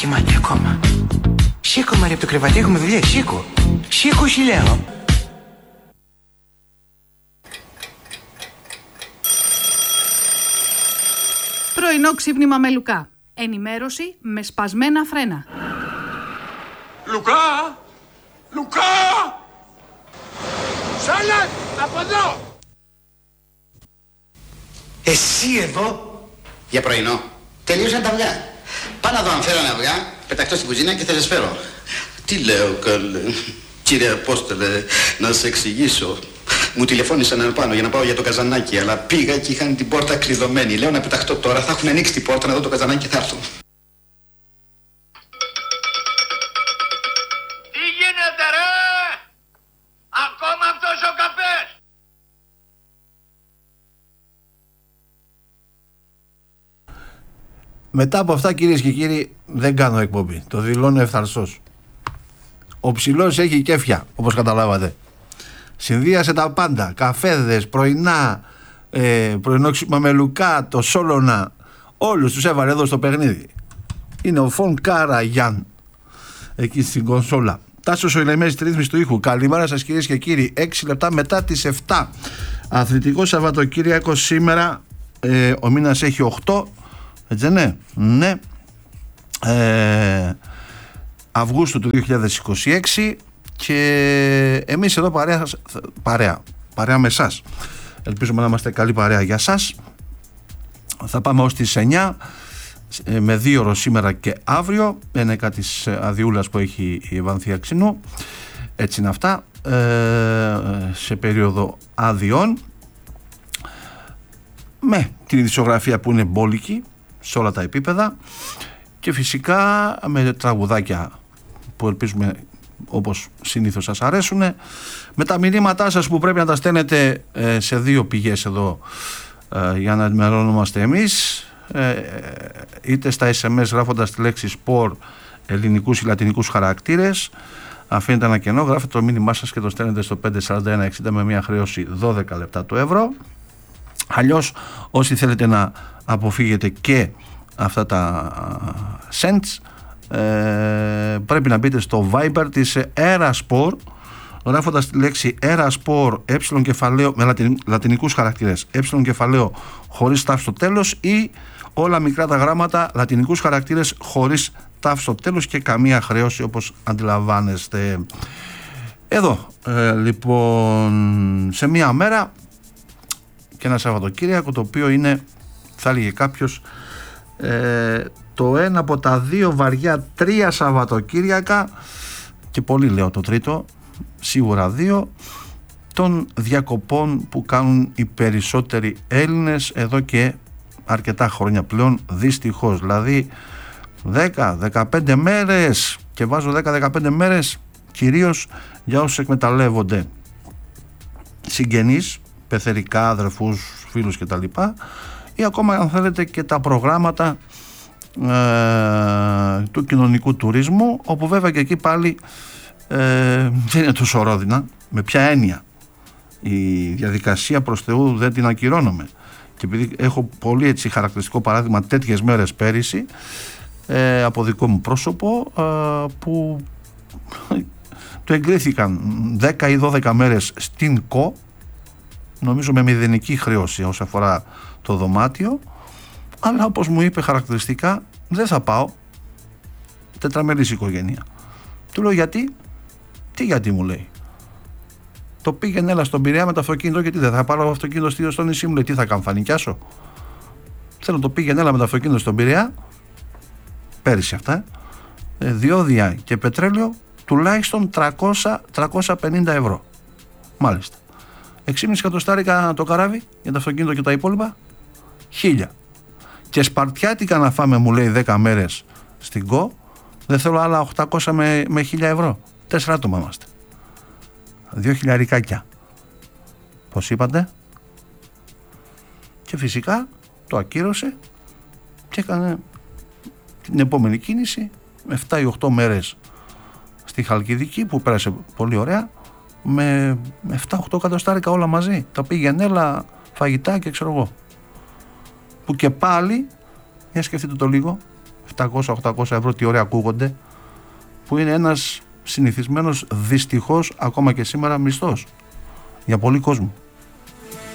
Κοιμάται ακόμα. Σήκω Μαρία από το κρεβάτι, έχουμε δουλειά, σήκω. Σήκω σου λέω. Πρωινό ξύπνημα με Λουκά. Ενημέρωση με σπασμένα φρένα. Λουκά! Λουκά! Σάλαν! Από εδώ! Εσύ εδώ! Για πρωινό. Τελείωσαν τα αυγά. Πάω να δω αν φέρανε αυγά, πεταχτώ στην κουζίνα και θα σας φέρω. Τι λέω καλέ. Κύριε Απόστολε, να σε εξηγήσω. Μου τηλεφώνησαν επάνω για να πάω για το καζανάκι, αλλά πήγα και είχαν την πόρτα κλειδωμένη. Λέω να πεταχτώ τώρα, θα έχουν ανοίξει την πόρτα να δω το καζανάκι και θα έρθουν. Τι γίνεται ρε! Ακόμα αυτός ο καφές! Μετά από αυτά, κυρίες και κύριοι, δεν κάνω εκπομπή. Το δηλώνω ευθαρσός. Ο ψηλός έχει κέφια, όπως καταλάβατε. Συνδύασε τα πάντα. Καφέδες, πρωινά, πρωινό ξύπνημα με Λουκά, το Σόλωνα. Όλους τους έβαλε εδώ στο παιχνίδι. Είναι ο Φων Κάρα Γιάν εκεί στην κονσόλα. Τάσος ο Ηλεμέζης στη ρύθμιση του ήχου. Καλημέρα σας κυρίες και κύριοι. 6 λεπτά μετά τις 7. Αθλητικό Σαββατοκύριακο σήμερα. Ο μήνας έχει 8. Έτσι ναι. Ναι. Αυγούστου του 2026. Και εμείς εδώ παρέα με εσάς. Ελπίζουμε να είμαστε καλή παρέα για σας. Θα πάμε ως τις 9 με 2 ώρες σήμερα και αύριο. Είναι κάτι της αδειούλας που έχει η Ευανθία Ξινού. Έτσι είναι αυτά, σε περίοδο αδειών, με την ειδησιογραφία που είναι μπόλικη σε όλα τα επίπεδα και φυσικά με τραγουδάκια που ελπίζουμε όπως συνήθως σας αρέσουν, με τα μηνύματά σας που πρέπει να τα στέλνετε σε 2 πηγές εδώ για να ενημερώνομαστε εμείς, είτε στα SMS γράφοντας τη λέξη σπορ, ελληνικούς ή λατινικούς χαρακτήρες, αφήνετε ένα κενό, γράφετε το μήνυμά σας και το στέλνετε στο 54160 με μια χρέωση 12 λεπτά το ευρώ. Αλλιώς όσοι θέλετε να αποφύγετε και αυτά τα cents, πρέπει να μπείτε στο Viber της Eraspor γράφοντας τη λέξη Eraspor κεφαλαίο με λατινικούς χαρακτήρες, κεφαλαίο χωρίς τάφ στο τέλος, ή όλα μικρά τα γράμματα, λατινικούς χαρακτήρες χωρίς τάφ στο τέλος και καμία χρέωση, όπως αντιλαμβάνεστε. Εδώ λοιπόν σε μία μέρα και ένα Σαββατοκύριακο, το οποίο είναι, θα έλεγε κάποιος, το ένα από τα 2 βαριά 3 Σαββατοκύριακα, και πολύ λέω το τρίτο, σίγουρα 2, των διακοπών που κάνουν οι περισσότεροι Έλληνες εδώ και αρκετά χρόνια πλέον, δυστυχώς. Δηλαδή 10-15 μέρες, και βάζω 10-15 μέρες κυρίως για όσους εκμεταλλεύονται συγγενείς, πεθερικά, αδερφούς, φίλους κτλ, ή ακόμα αν θέλετε και τα προγράμματα του κοινωνικού τουρισμού, όπου βέβαια και εκεί πάλι δεν είναι τόσο ρόδινα. Με ποια έννοια? Η διαδικασία προς Θεού δεν την ακυρώνομαι, και επειδή έχω πολύ έτσι χαρακτηριστικό παράδειγμα τέτοιες μέρες πέρυσι από δικό μου πρόσωπο, που το εγκρίθηκαν 10 ή 12 μέρες στην ΚΟ, νομίζω με μηδενική χρέωση όσον αφορά το δωμάτιο, αλλά όπως μου είπε χαρακτηριστικά, δεν θα πάω, τετραμελής οικογένεια. Του λέω γιατί? Τι γιατί, μου λέει? Το πήγαινε έλα στον Πειραιά με το αυτοκίνητο, γιατί δεν θα πάρω αυτοκίνητο στο νησί, μου λέει, τι θα κάνω, θα νοικιάσω? Θέλω το πήγαινε έλα με το αυτοκίνητο στον Πειραιά, πέρυσι αυτά, διόδια και πετρέλαιο τουλάχιστον 300-350 ευρώ. Μάλιστα. 6,5 εκατοστάρικα το καράβι για το αυτοκίνητο και τα υπόλοιπα, 1.000. Και σπαρτιάτικα να φάμε, μου λέει, 10 μέρες στην ΚΟ, δεν θέλω άλλα 800 με 1.000 ευρώ. 4 άτομα είμαστε. 2.000 ρικάκια. Πώς είπατε? Και φυσικά το ακύρωσε και έκανε την επόμενη κίνηση με 7 ή 8 μέρες στη Χαλκιδική, που πέρασε πολύ ωραία, με 7-8 εκατοστάρικα όλα μαζί. Τα πήγαινε έλα, φαγητά και ξέρω εγώ. Που και πάλι, για σκεφτείτε το λίγο, 700-800 ευρώ, τι ωραία ακούγονται, που είναι ένας συνηθισμένος, δυστυχώς ακόμα και σήμερα, μισθός για πολύ κόσμο.